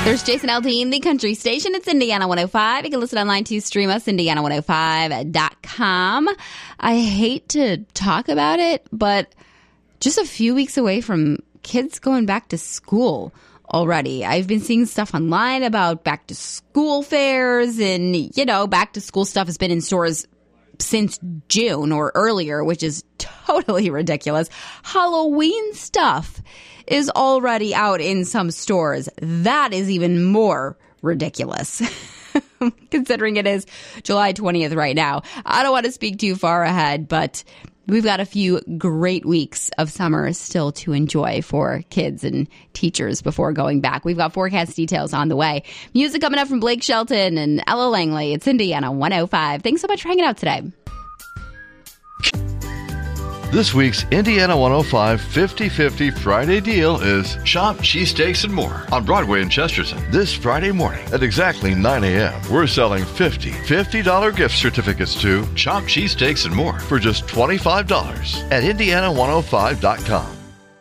There's Jason Aldean, the country station. It's Indiana 105. You can listen online to stream us, Indiana105.com. I hate to talk about it, but just a few weeks away from kids going back to school already. I've been seeing stuff online about back to school fairs and, back to school stuff has been in stores since June or earlier, which is totally ridiculous. Halloween stuff is already out in some stores. That is even more ridiculous, considering it is July 20th right now. I don't want to speak too far ahead, but we've got a few great weeks of summer still to enjoy for kids and teachers before going back. We've got forecast details on the way. Music coming up from Blake Shelton and Ella Langley. It's Indiana 105. Thanks so much for hanging out today. This week's Indiana 105 50-50 Friday deal is Shop Cheesesteaks and More on Broadway in Chesterton. This Friday morning at exactly 9 a.m., we're selling $50 gift certificates to Shop Cheesesteaks and More for just $25 at Indiana105.com.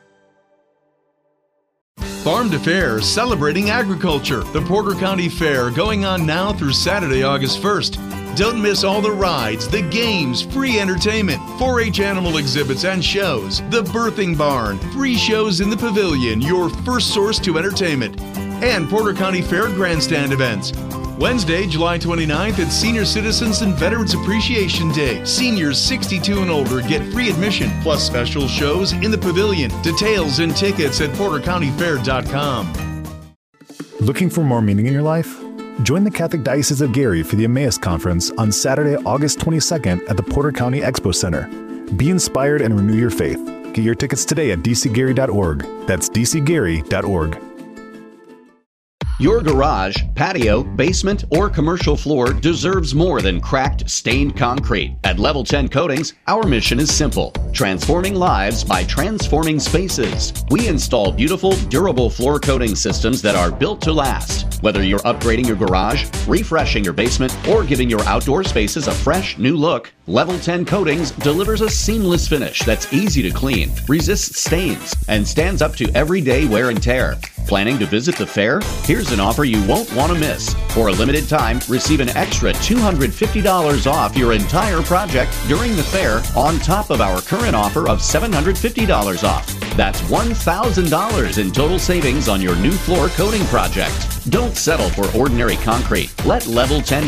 Farm to Fair, celebrating agriculture. The Porter County Fair going on now through Saturday, August 1st. Don't miss all the rides, the games, free entertainment, 4-H animal exhibits and shows, the birthing barn, free shows in the pavilion, your first source to entertainment, and Porter County Fair grandstand events. Wednesday, July 29th, it's Senior Citizens and Veterans Appreciation Day. Seniors 62 and older get free admission, plus special shows in the pavilion. Details and tickets at portercountyfair.com. Looking for more meaning in your life? Join the Catholic Diocese of Gary for the Emmaus Conference on Saturday, August 22nd at the Porter County Expo Center. Be inspired and renew your faith. Get your tickets today at dcgary.org. That's dcgary.org. Your garage, patio, basement, or commercial floor deserves more than cracked, stained concrete. At Level 10 Coatings, our mission is simple: transforming lives by transforming spaces. We install beautiful, durable floor coating systems that are built to last. Whether you're upgrading your garage, refreshing your basement, or giving your outdoor spaces a fresh, new look, Level 10 Coatings delivers a seamless finish that's easy to clean, resists stains, and stands up to everyday wear and tear. Planning to visit the fair? Here's an offer you won't want to miss. For a limited time, receive an extra $250 off your entire project during the fair on top of our current offer of $750 off. That's $1,000 in total savings on your new floor coating project. Don't settle for ordinary concrete. Let Level 10